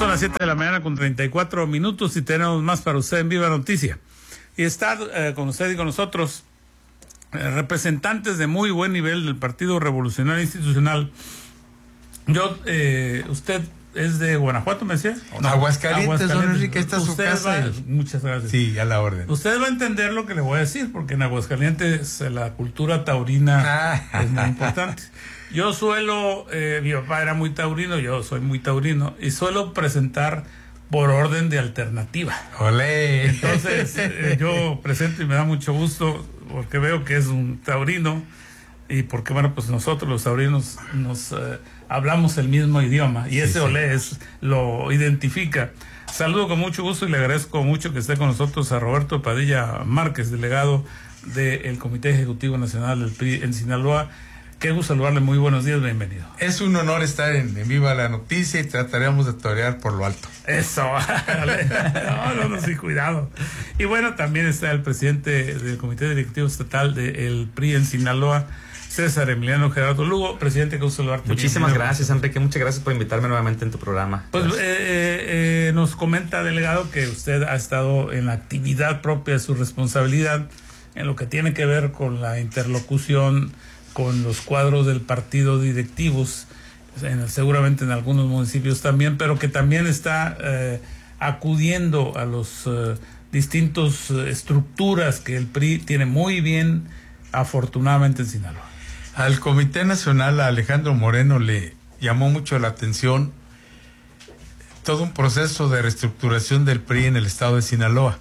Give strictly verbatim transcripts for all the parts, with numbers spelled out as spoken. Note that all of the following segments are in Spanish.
son las siete de la mañana con treinta y cuatro minutos y tenemos más para usted en Viva Noticia. Y está eh, con usted y con nosotros eh, representantes de muy buen nivel del Partido Revolucionario Institucional. Yo, eh, usted es de Guanajuato, ¿me decía? No, Aguascalientes, Aguascalientes, don Enrique, esta es su casa. Va, y... Muchas gracias. Sí, a la orden. Usted va a entender lo que le voy a decir, porque en Aguascalientes la cultura taurina ah. es muy importante. Yo suelo, eh, mi papá era muy taurino, yo soy muy taurino, y suelo presentar por orden de alternativa. ¡Olé! Entonces, eh, yo presento y me da mucho gusto, porque veo que es un taurino, y porque, bueno, pues nosotros los taurinos nos eh, hablamos el mismo idioma, y ese sí, olé sí. Es, lo identifica. Saludo con mucho gusto y le agradezco mucho que esté con nosotros a Roberto Padilla Márquez, delegado del Comité Ejecutivo Nacional del P R I en Sinaloa. Qué gusto saludarle, muy buenos días, bienvenido. Es un honor estar en, en Viva la Noticia y trataremos de torear por lo alto. Eso, no, no, no, sí, cuidado. Y bueno, también está el presidente del Comité Directivo Estatal del P R I en Sinaloa, César Emiliano Gerardo Lugo. Presidente, qué gusto saludarte. Muchísimas gracias, Enrique, muchas gracias por invitarme nuevamente en tu programa. Pues eh, eh, nos comenta, delegado, que usted ha estado en la actividad propia de su responsabilidad, en lo que tiene que ver con la interlocución con los cuadros del partido directivos, en, seguramente en algunos municipios también, pero que también está eh, acudiendo a los eh, distintos eh, estructuras que el P R I tiene muy bien, afortunadamente, en Sinaloa. Al Comité Nacional, a Alejandro Moreno, le llamó mucho la atención todo un proceso de reestructuración del P R I en el estado de Sinaloa.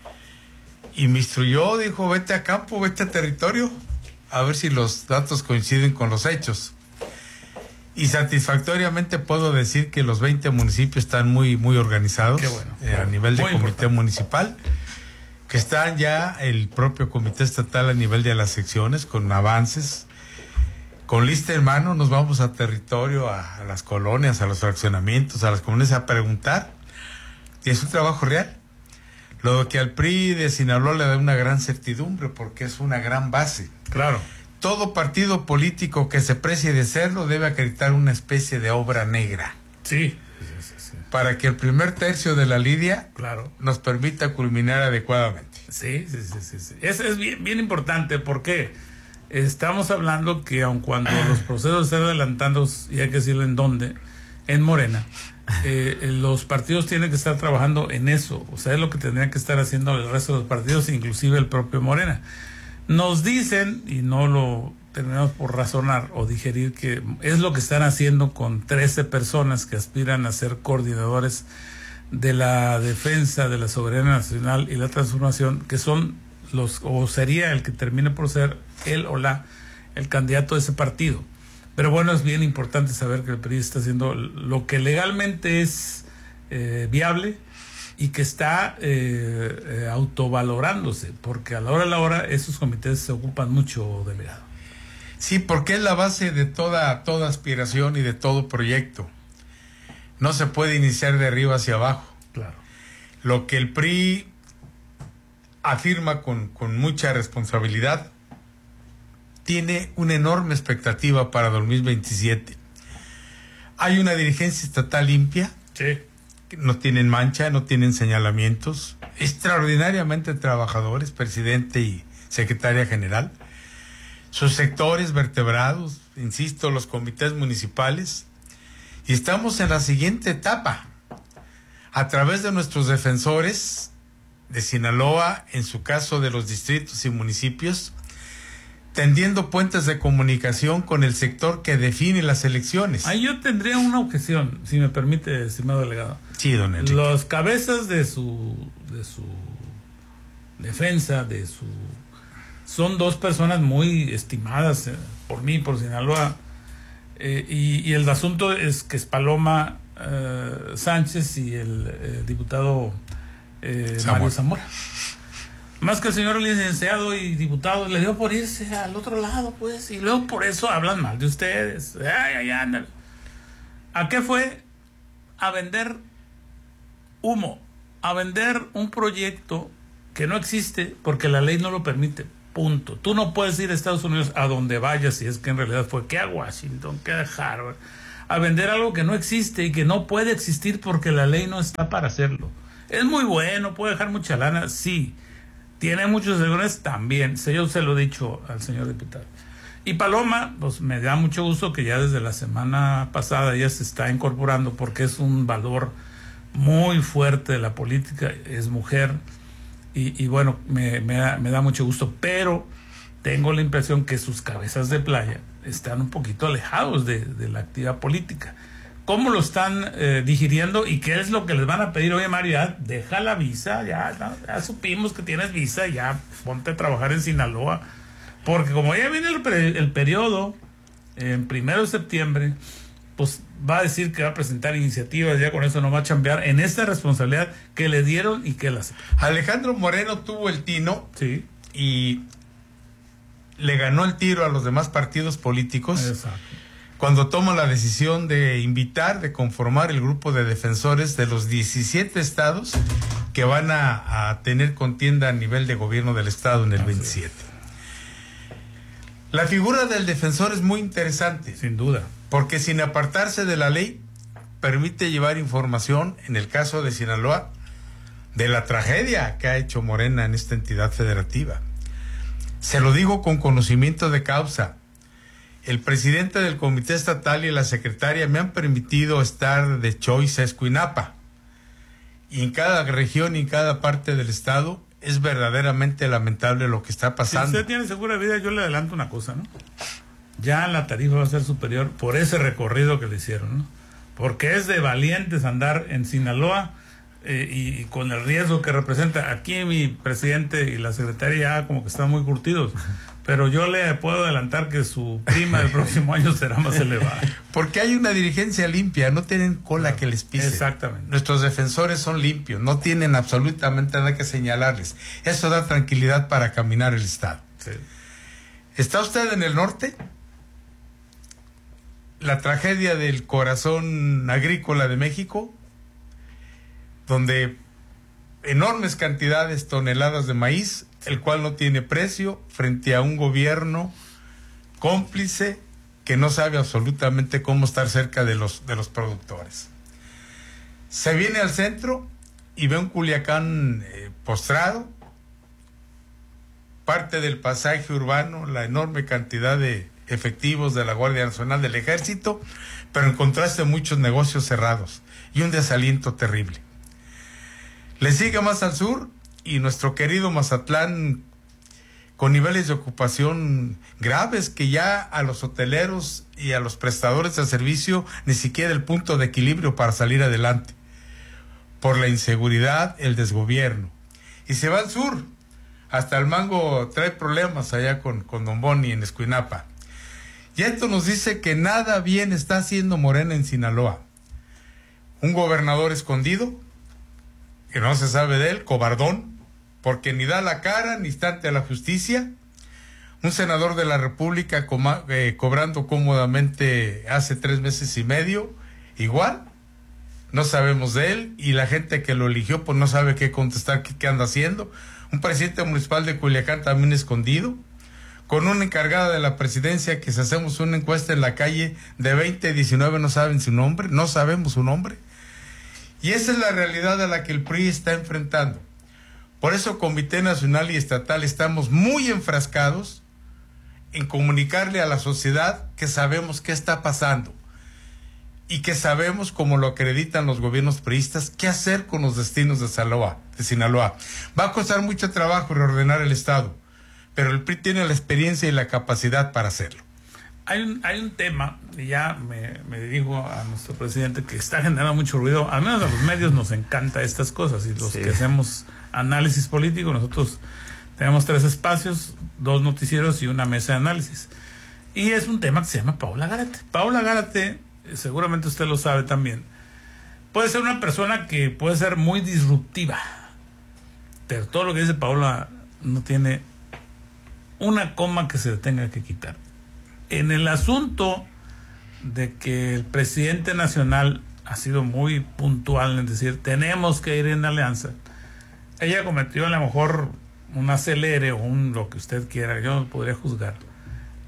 Y me instruyó, dijo, vete a campo, vete a territorio, a ver si los datos coinciden con los hechos. Y satisfactoriamente puedo decir que los veinte municipios están muy, muy organizados. Qué bueno, eh, a nivel de comité importante. Municipal, que están ya el propio comité estatal a nivel de las secciones, con avances, con lista en mano. Nos vamos a territorio, a, a las colonias, a los fraccionamientos, a las comunidades a preguntar, y es un trabajo real. Lo que al P R I de Sinaloa le da una gran certidumbre, porque es una gran base. Claro. Todo partido político que se precie de serlo debe acreditar una especie de obra negra. Sí. sí, sí, sí. Para que el primer tercio de la lidia, claro, nos permita culminar adecuadamente. Sí, sí, sí, sí. sí. Eso es bien, bien importante, porque estamos hablando que aun cuando los procesos están adelantando, y hay que decirlo en dónde, en Morena, eh, los partidos tienen que estar trabajando en eso. O sea, es lo que tendrían que estar haciendo el resto de los partidos, inclusive el propio Morena. Nos dicen, y no lo terminamos por razonar o digerir, que es lo que están haciendo con trece personas que aspiran a ser coordinadores de la defensa de la soberanía nacional y la transformación, que son los, o sería el que termine por ser él o la, el candidato de ese partido. Pero bueno, es bien importante saber que el P R I está haciendo lo que legalmente es eh, viable, y que está eh, eh, autovalorándose, porque a la hora de la hora esos comités se ocupan mucho, delegado. Sí, porque es la base de toda, toda aspiración y de todo proyecto. No se puede iniciar de arriba hacia abajo. Claro. Lo que el P R I afirma con, con mucha responsabilidad, tiene una enorme expectativa para dos mil veintisiete. Hay una dirigencia estatal limpia. Sí. No tienen mancha, no tienen señalamientos, extraordinariamente trabajadores, presidente y secretaria general, sus sectores vertebrados, insisto, los comités municipales, y estamos en la siguiente etapa, a través de nuestros defensores de Sinaloa, en su caso de los distritos y municipios, tendiendo puentes de comunicación con el sector que define las elecciones. Ahí yo tendría una objeción, si me permite, estimado delegado. Sí, don Enrique. Los cabezas de su de su defensa, de su son dos personas muy estimadas eh, por mí, por Sinaloa, eh, y, y el asunto es que es Paloma eh, Sánchez y el eh, diputado eh, Zamora. Mario Zamora. Más que el señor licenciado y diputado le dio por irse al otro lado, pues, y luego por eso hablan mal de ustedes. Ay, ay, ay. ¿A qué fue? A vender humo, a vender un proyecto que no existe porque la ley no lo permite. Punto. Tú no puedes ir a Estados Unidos a donde vayas, si es que en realidad fue que a Washington, que a Harvard, a vender algo que no existe y que no puede existir porque la ley no está para hacerlo. Es muy bueno, puede dejar mucha lana, sí. Tiene muchos seguidores también. Yo se lo he dicho al señor diputado. Y Paloma, pues me da mucho gusto que ya desde la semana pasada ella se está incorporando porque es un valor muy fuerte de la política, es mujer y, y bueno, me, me, da, me da mucho gusto, pero tengo la impresión que sus cabezas de playa están un poquito alejados de, de la actividad política. ¿Cómo lo están eh, digiriendo y qué es lo que les van a pedir? Oye, Mario, ya deja la visa, ya, ya, ya supimos que tienes visa, ya ponte a trabajar en Sinaloa. Porque como ya viene el, el periodo, en primero de septiembre, pues va a decir que va a presentar iniciativas, ya con eso no va a chambear en esta responsabilidad que le dieron y que la aceptó. Alejandro Moreno tuvo el tino, sí, y le ganó el tiro a los demás partidos políticos. Exacto. Cuando toma la decisión de invitar, de conformar el grupo de defensores de los diecisiete estados que van a, a tener contienda a nivel de gobierno del estado en el veintisiete. La figura del defensor es muy interesante. Sin duda. Porque sin apartarse de la ley, permite llevar información, en el caso de Sinaloa, de la tragedia que ha hecho Morena en esta entidad federativa. Se lo digo con conocimiento de causa. El presidente del comité estatal y la secretaria me han permitido estar de choice a Escuinapa. Y en cada región y en cada parte del estado es verdaderamente lamentable lo que está pasando. Si usted tiene segura vida, yo le adelanto una cosa, ¿no? Ya la tarifa va a ser superior por ese recorrido que le hicieron, ¿no? Porque es de valientes andar en Sinaloa eh, y, y con el riesgo que representa. Aquí mi presidente y la secretaria como que están muy curtidos, pero yo le puedo adelantar que su prima del próximo año será más elevada. Porque hay una dirigencia limpia, no tienen cola que les pise. Exactamente. Nuestros defensores son limpios, no tienen absolutamente nada que señalarles. Eso da tranquilidad para caminar el estado. Sí. ¿Está usted en el norte? La tragedia del corazón agrícola de México, donde enormes cantidades, toneladas de maíz, el cual no tiene precio, frente a un gobierno cómplice que no sabe absolutamente cómo estar cerca de los, de los productores. Se viene al centro y ve un Culiacán eh, postrado, parte del pasaje urbano, la enorme cantidad de efectivos de la Guardia Nacional, del Ejército, pero en contraste muchos negocios cerrados y un desaliento terrible. Le sigue más al sur y nuestro querido Mazatlán con niveles de ocupación graves que ya a los hoteleros y a los prestadores de servicio ni siquiera el punto de equilibrio para salir adelante por la inseguridad, el desgobierno. Y se va al sur, hasta el Mango trae problemas allá con, con Don Boni en Escuinapa. Y esto nos dice que nada bien está haciendo Morena en Sinaloa. Un gobernador escondido, que no se sabe de él, cobardón, porque ni da la cara ni está ante la justicia. Un senador de la República coma, eh, cobrando cómodamente hace tres meses y medio, igual, no sabemos de él, y la gente que lo eligió pues no sabe qué contestar, qué, qué anda haciendo. Un presidente municipal de Culiacán también escondido, con una encargada de la presidencia que si hacemos una encuesta en la calle de veinte, diecinueve no saben su nombre, no sabemos su nombre. Y esa es la realidad a la que el P R I está enfrentando. Por eso Comité Nacional y Estatal estamos muy enfrascados en comunicarle a la sociedad que sabemos qué está pasando y que sabemos, como lo acreditan los gobiernos priistas, qué hacer con los destinos de Sinaloa, de Sinaloa. Va a costar mucho trabajo reordenar el Estado, pero el P R I tiene la experiencia y la capacidad para hacerlo. Hay un, hay un tema, y ya me, me dirijo a nuestro presidente, que está generando mucho ruido. Al menos a los medios nos encanta estas cosas, y los sí. que hacemos análisis político, nosotros tenemos tres espacios, dos noticieros y una mesa de análisis. Y es un tema que se llama Paola Gárate. Paola Gárate, seguramente usted lo sabe también, puede ser una persona que puede ser muy disruptiva, pero todo lo que dice Paola no tiene una coma que se le tenga que quitar. En el asunto de que el presidente nacional ha sido muy puntual en decir tenemos que ir en alianza, ella cometió a lo mejor un acelere o un lo que usted quiera, yo no podría juzgar,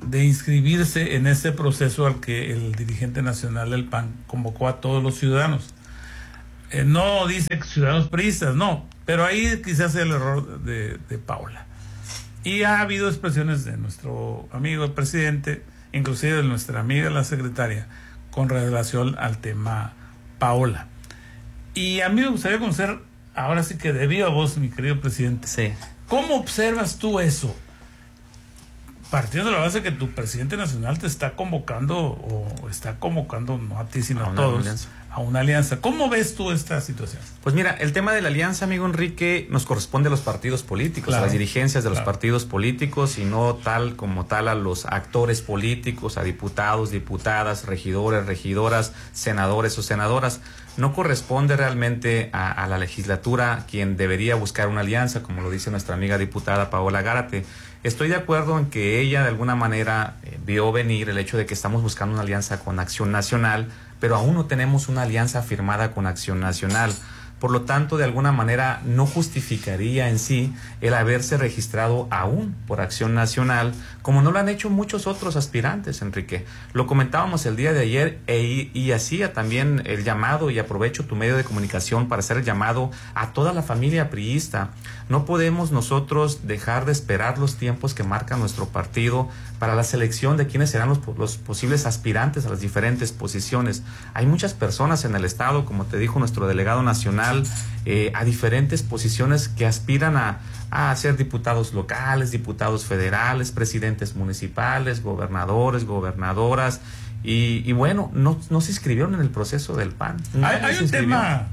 de inscribirse en ese proceso al que el dirigente nacional del P A N convocó a todos los ciudadanos. Eh, no dice que ciudadanos priistas, no, pero ahí quizás el error de, de Paola. Y ha habido expresiones de nuestro amigo el presidente, inclusive de nuestra amiga la secretaria, con relación al tema Paola. Y a mí me gustaría conocer, ahora sí que de viva voz, mi querido presidente, sí. ¿Cómo observas tú eso? Partiendo de la base que tu presidente nacional te está convocando, o está convocando, no a ti, sino a, a todos, alianza. a una alianza. ¿Cómo ves tú esta situación? Pues mira, el tema de la alianza, amigo Enrique, nos corresponde a los partidos políticos, claro, a las dirigencias de los claro. partidos políticos, y no tal como tal a los actores políticos, a diputados, diputadas, regidores, regidoras, senadores o senadoras. No corresponde realmente a, a la legislatura quien debería buscar una alianza, como lo dice nuestra amiga diputada Paola Gárate. Estoy de acuerdo en que ella de alguna manera eh, vio venir el hecho de que estamos buscando una alianza con Acción Nacional, pero aún no tenemos una alianza firmada con Acción Nacional. Por lo tanto, de alguna manera no justificaría en sí el haberse registrado aún por Acción Nacional, como no lo han hecho muchos otros aspirantes, Enrique. Lo comentábamos el día de ayer e, y hacía también el llamado, y aprovecho tu medio de comunicación para hacer el llamado a toda la familia priista. No podemos nosotros dejar de esperar los tiempos que marca nuestro partido para la selección de quiénes serán los, los posibles aspirantes a las diferentes posiciones. Hay muchas personas en el estado, como te dijo nuestro delegado nacional, Eh, a diferentes posiciones que aspiran a, a ser diputados locales, diputados federales, presidentes municipales, gobernadores, gobernadoras, y, y bueno, no, no se inscribieron en el proceso del P A N. Hay, hay un tema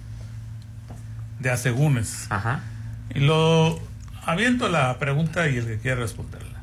de asegúnes. Ajá. Y lo aviento la pregunta y el que quiera responderla.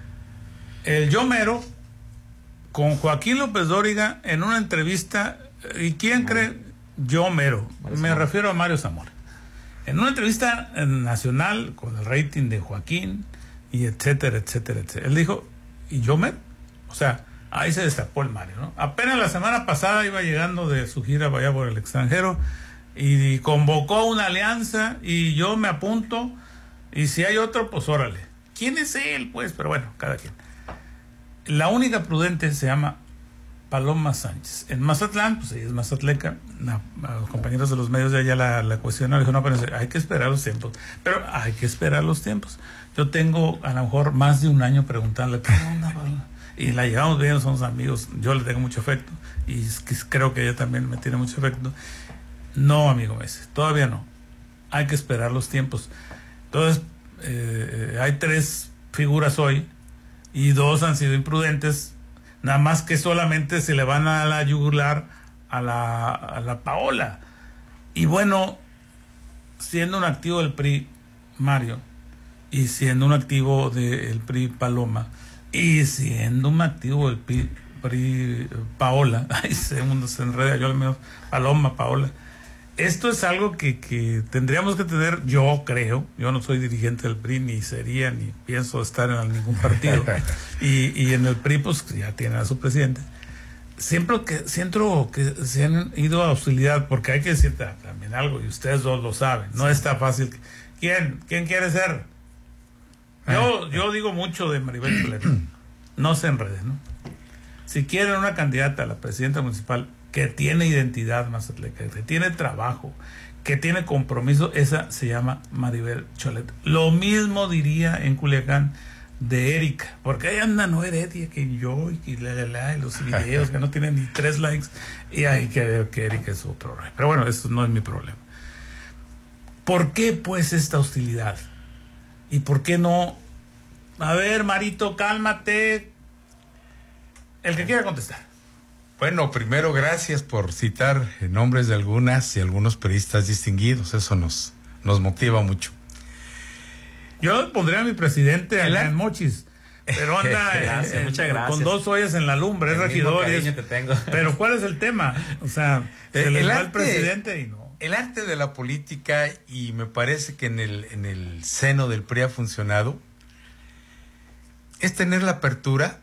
El Yo Mero con Joaquín López Dóriga en una entrevista, ¿y quién cree? Yo Mero, me refiero a Mario Zamora. En una entrevista nacional con el rating de Joaquín y etcétera, etcétera, etcétera. Él dijo, ¿y yo Mero? O sea, ahí se destapó el Mario, ¿no? Apenas la semana pasada iba llegando de su gira allá por el extranjero y convocó una alianza y yo me apunto y si hay otro, pues órale. ¿Quién es él? Pues, pero bueno, cada quien. La única prudente se llama Paloma Sánchez. En Mazatlán, pues ella es mazatleca, no, a los compañeros de los medios de allá la, la cuestionaron, dijo, no, pero hay que esperar los tiempos. Pero hay que esperar los tiempos. Yo tengo a lo mejor más de un año preguntarle, ¿qué onda, Paloma? Y la llevamos bien, somos amigos, yo le tengo mucho afecto, y creo que ella también me tiene mucho afecto. No, amigo Messi, todavía no. Hay que esperar los tiempos. Entonces, eh, hay tres figuras hoy, y dos han sido imprudentes, nada más que solamente se le van a la yugular a la, a la Paola. Y bueno, siendo un activo del P R I, Mario, y siendo un activo del P R I, Paloma, y siendo un activo del P R I, Paola, ay, se, uno se enreda, yo al menos, Paloma, Paola. Esto es algo que, que tendríamos que tener, yo creo, yo no soy dirigente del P R I, ni sería, ni pienso estar en ningún partido, y, y en el P R I pues ya tienen a su presidente. Siempre que, siento que se han ido a hostilidad, porque hay que decir también algo, y ustedes dos lo saben, no sí. Está fácil. ¿Quién? ¿Quién quiere ser? Yo, yo digo mucho de Maribel Pleno, no se enreden, ¿no? Si quieren una candidata a la presidenta municipal que tiene identidad mazatleca, que tiene trabajo, que tiene compromiso, esa se llama Maribel Cholet. Lo mismo diría en Culiacán de Erika, porque ahí anda no Heredia, que yo, y que la, la, la, y los videos que no tienen ni tres likes, y hay que ver que Erika es otro rey. Pero bueno, eso no es mi problema. ¿Por qué pues esta hostilidad? ¿Y por qué no? A ver, Marito, cálmate. El que quiera contestar. Bueno, primero, gracias por citar nombres de algunas y algunos periodistas distinguidos. Eso nos, nos motiva mucho. Yo pondría a mi presidente allá en Mochis, pero anda gracias, en, muchas gracias. Con dos ollas en la lumbre, es regidor. Y es, te tengo. Pero ¿cuál es el tema? O sea, se el, les el va arte, el presidente y no. El arte de la política, y me parece que en el, en el seno del P R I ha funcionado, es tener la apertura,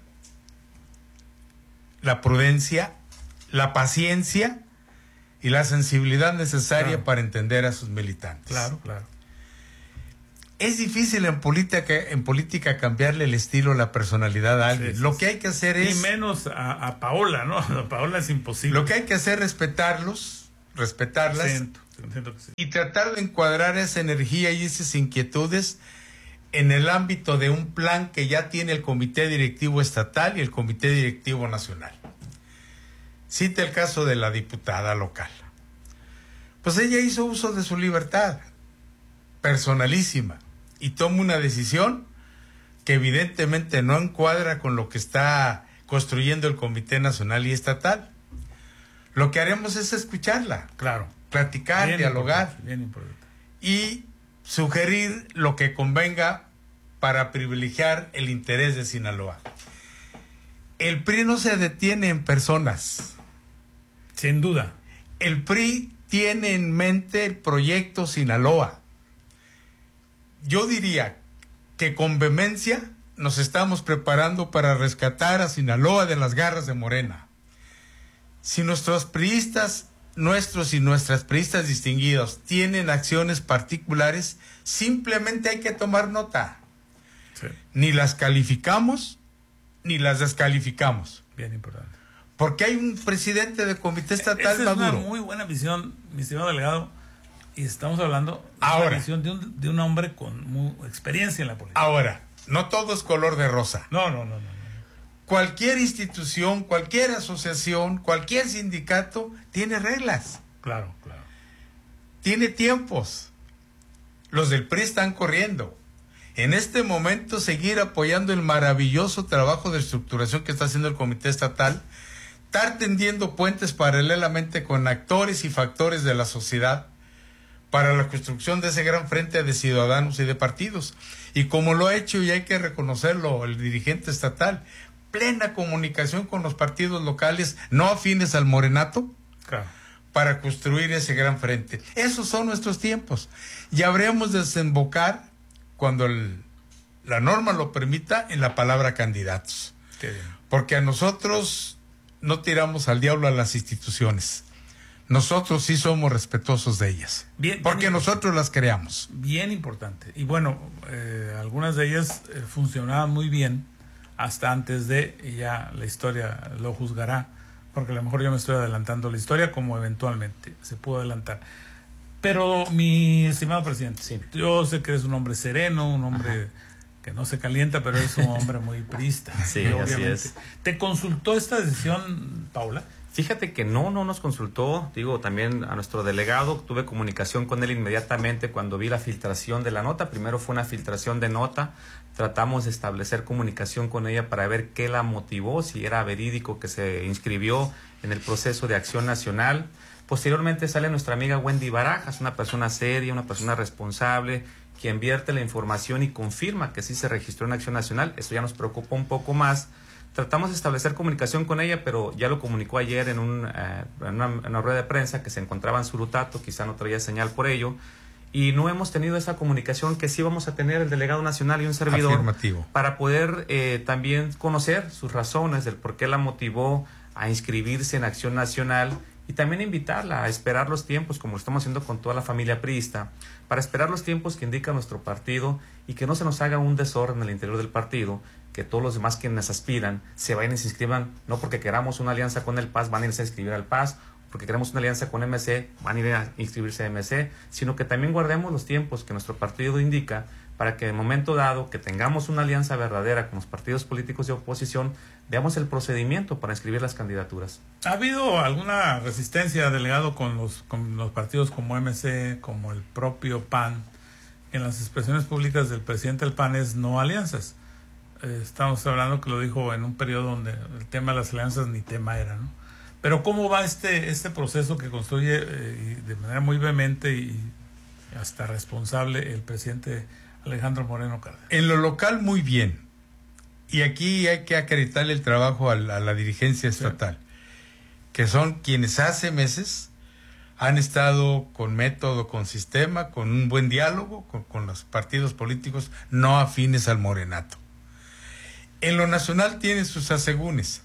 la prudencia, la paciencia y la sensibilidad necesaria claro. para entender a sus militantes. Claro, claro. Es difícil en política, en política cambiarle el estilo, la personalidad a alguien. Sí, sí, lo que hay que hacer es... Y menos a, a Paola, ¿no? A Paola es imposible. Lo que hay que hacer es respetarlos, respetarlas. Siento, siento que sí. Y tratar de encuadrar esa energía y esas inquietudes en el ámbito de un plan que ya tiene el Comité Directivo Estatal y el Comité Directivo Nacional. Cita el caso de la diputada local. Pues ella hizo uso de su libertad personalísima y toma una decisión que evidentemente no encuadra con lo que está construyendo el Comité Nacional y Estatal. Lo que haremos es escucharla, claro, platicar, bien dialogar importante, bien importante. Y sugerir lo que convenga para privilegiar el interés de Sinaloa. El P R I no se detiene en personas. Sin duda. El P R I tiene en mente el proyecto Sinaloa. Yo diría que con vehemencia nos estamos preparando para rescatar a Sinaloa de las garras de Morena. Si nuestros priistas, nuestros y nuestras priistas distinguidos tienen acciones particulares, simplemente hay que tomar nota. Sí. Ni las calificamos, ni las descalificamos. Bien importante. Porque hay un presidente del Comité Estatal Esa es maduro. una muy buena visión, mi estimado delegado. Y estamos hablando de Ahora, una visión de un, de un hombre con muy experiencia en la política. Ahora, no todo es color de rosa. No, no, no, no. no. Cualquier institución, cualquier asociación, cualquier sindicato tiene reglas. Claro, claro. Tiene tiempos. Los del P R I están corriendo. En este momento, seguir apoyando el maravilloso trabajo de estructuración que está haciendo el Comité Estatal, estar tendiendo puentes paralelamente con actores y factores de la sociedad para la construcción de ese gran frente de ciudadanos y de partidos. Y como lo ha hecho, y hay que reconocerlo, el dirigente estatal, plena comunicación con los partidos locales no afines al morenato, Claro. para construir ese gran frente. Esos son nuestros tiempos. Y habremos de desembocar, cuando el, la norma lo permita, en la palabra candidatos. Qué bien. Porque a nosotros no tiramos al diablo a las instituciones. Nosotros sí somos respetuosos de ellas. Bien, porque bien, nosotros las creamos. Bien importante. Y bueno, eh, algunas de ellas eh, funcionaban muy bien hasta antes de, y ya la historia lo juzgará, porque a lo mejor yo me estoy adelantando la historia como eventualmente se pudo adelantar. Pero mi estimado presidente, Sí. yo sé que eres un hombre sereno, un hombre Ajá. que no se calienta, pero es un hombre muy priista. Sí, así es. ¿Te consultó esta decisión, Paula? Fíjate que no, no nos consultó, digo, también a nuestro delegado, tuve comunicación con él inmediatamente cuando vi la filtración de la nota. Primero fue una filtración de nota, tratamos de establecer comunicación con ella para ver qué la motivó, si era verídico que se inscribió en el proceso de Acción Nacional. Posteriormente sale nuestra amiga Wendy Barajas, una persona seria, una persona responsable, quien vierte la información y confirma que sí se registró en Acción Nacional. Eso ya nos preocupa un poco más. Tratamos de establecer comunicación con ella, pero ya lo comunicó ayer en, un, eh, en, una, en una rueda de prensa que se encontraba en Surutato, quizá no traía señal por ello, y no hemos tenido esa comunicación que sí vamos a tener el delegado nacional y un servidor Afirmativo. Para poder eh, también conocer sus razones del por qué la motivó a inscribirse en Acción Nacional y también invitarla a esperar los tiempos, como lo estamos haciendo con toda la familia priista, para esperar los tiempos que indica nuestro partido y que no se nos haga un desorden en el interior del partido, que todos los demás quienes aspiran se vayan y se inscriban, no porque queramos una alianza con el P A S van a irse a inscribir al P A S, porque queremos una alianza con M C van a ir a inscribirse a M C, sino que también guardemos los tiempos que nuestro partido indica para que en el momento dado que tengamos una alianza verdadera con los partidos políticos de oposición, veamos el procedimiento para inscribir las candidaturas. ¿Ha habido alguna resistencia, delegado, con los, con los partidos como M C, como el propio P A N? En las expresiones públicas del presidente del P A N es no alianzas. Eh, estamos hablando que lo dijo en un periodo donde el tema de las alianzas ni tema era, ¿no? Pero ¿cómo va este, este proceso que construye eh, de manera muy vehemente y hasta responsable el presidente Alejandro Moreno Cárdenas? En lo local, muy bien. Y aquí hay que acreditarle el trabajo a la, a la dirigencia estatal, sí. que son quienes hace meses han estado con método, con sistema, con un buen diálogo con, con los partidos políticos no afines al morenato. En lo nacional tiene sus asegúnes.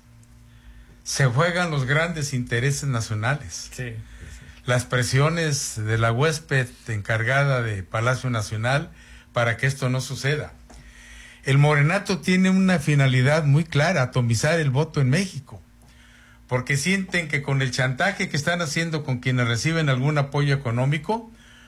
Se juegan los grandes intereses nacionales. Sí, sí, sí. Las presiones de la huésped encargada de Palacio Nacional para que esto no suceda. El morenato tiene una finalidad muy clara, atomizar el voto en México, porque sienten que con el chantaje que están haciendo con quienes reciben algún apoyo económico,